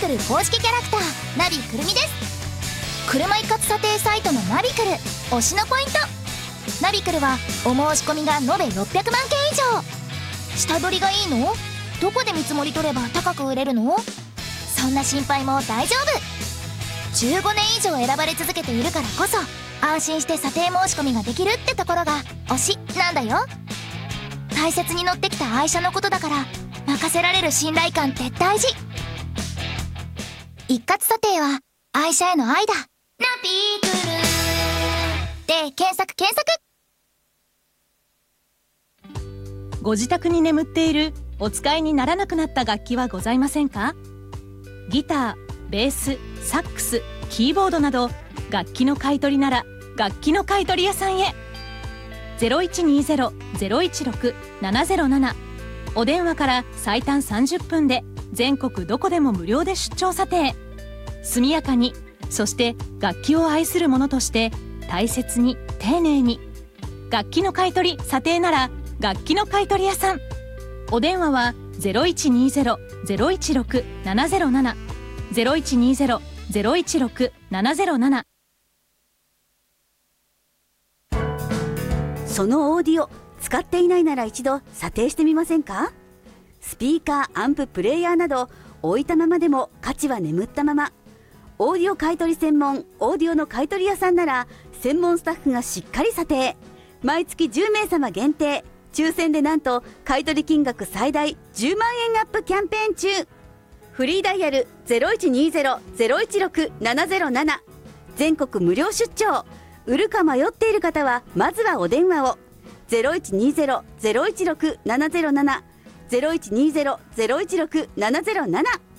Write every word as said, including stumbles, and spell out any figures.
クル公式キャラクターナビくるみです。車一括査定サイトのナビクル推しのポイント。ナビクルはお申し込みが延べろっぴゃくまんけん以上。下取りがいいの？どこで見積もり取れば高く売れるの？そんな心配も大丈夫。じゅうごねん以上選ばれ続けているからこそ安心して査定申し込みができるってところが推しなんだよ。大切に乗ってきた愛車のことだから任せられる信頼感って大事。一括査定は愛車への愛だ。ナビクルで検索検索。 ご自宅に眠っているお使いにならなくなった楽器はございませんか？ギター、ベース、サックス、キーボードなど楽器の買い取りなら楽器の買い取り屋さんへ。 ゼロいちにゼロ ゼロいちろく ななゼロなな お電話から最短さんじゅっぷんで全国どこでも無料で出張査定。速やかに、そして楽器を愛する者として大切に丁寧に。楽器の買い取り査定なら楽器の買い取り屋さん。お電話は ゼロいちにゼロ ゼロいちろく ななゼロなな ゼロいちにゼロ ゼロいちろく ななゼロなな。 そのオーディオ使っていないなら一度査定してみませんか？スピーカー、アンプ、プレイヤーなど置いたままでも価値は眠ったまま。オーディオ買取専門オーディオの買取屋さんなら専門スタッフがしっかり査定。毎月じゅうめいさま限定抽選でなんと買取金額最大じゅうまんえんアップキャンペーン中。フリーダイヤル ゼロいちにゼロ ゼロいちろく ななゼロなな。 全国無料出張。売るか迷っている方はまずはお電話を。 ゼロいちにゼロ ゼロいちろく ななゼロなな ゼロいちにゼロ ゼロいちろく ななゼロなな